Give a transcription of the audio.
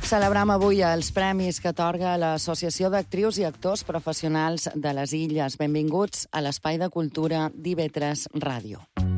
Celebrem avui els premis que atorga l'Associació d'Actrius i Actors Professionals de les Illes. Benvinguts a l'Espai de Cultura d'IV3 Ràdio.